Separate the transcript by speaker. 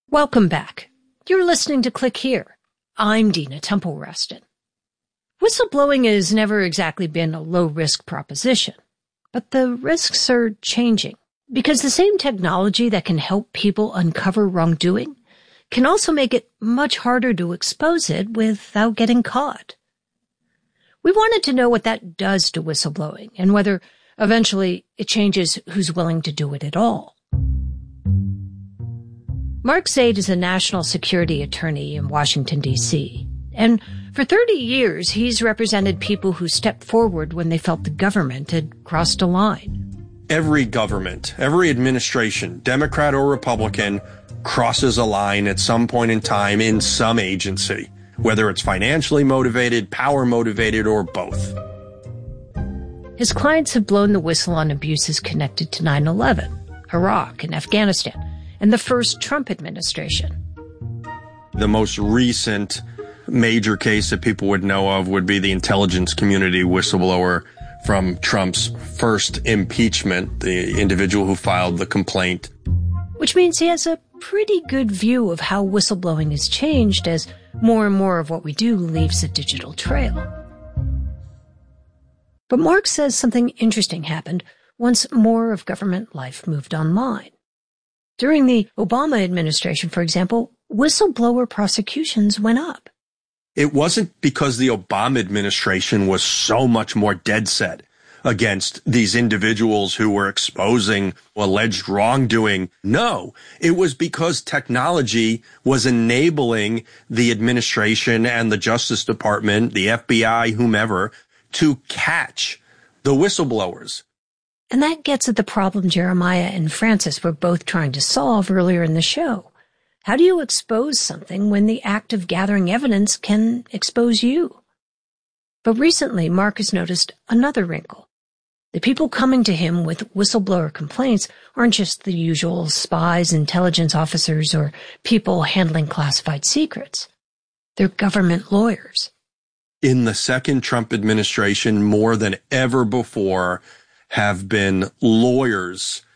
Speaker 1: Welcome back. You're listening to Click Here. I'm Dina Temple-Reston. Whistleblowing has never exactly been a low-risk proposition, but the risks are changing because the same technology that can help people uncover wrongdoing can also make it much harder to expose it without getting caught. We wanted to know what that does to whistleblowing and whether eventually it changes who's willing to do it at all. Mark Zaid is a national security attorney in Washington, D.C., and for 30 years he's represented people who stepped forward when they felt the government had crossed a line.
Speaker 2: Every government, every administration, Democrat or Republican, crosses a line at some point in time in some agency, whether it's financially motivated, power motivated, or both.
Speaker 1: His clients have blown the whistle on abuses connected to 9/11, Iraq, and Afghanistan, and the first Trump administration.
Speaker 2: The most recent major case that people would know of would be the intelligence community whistleblower from Trump's first impeachment, the individual who filed the complaint.
Speaker 1: Which means he has a pretty good view of how whistleblowing has changed as more and more of what we do leaves a digital trail. But Mark says something interesting happened once more of government life moved online. During the Obama administration, for example, whistleblower prosecutions went up.
Speaker 2: It wasn't because the Obama administration was so much more dead set against these individuals who were exposing alleged wrongdoing. No, it was because technology was enabling the administration and the Justice Department, the FBI, whomever, to catch the whistleblowers.
Speaker 1: And that gets at the problem Jeremiah and Francis were both trying to solve earlier in the show. How do you expose something when the act of gathering evidence can expose you? But recently, Mark has noticed another wrinkle. The people coming to him with whistleblower complaints aren't just the usual spies, intelligence officers, or people handling classified secrets. They're government lawyers.
Speaker 2: In the second Trump administration, more than ever before, have been lawyers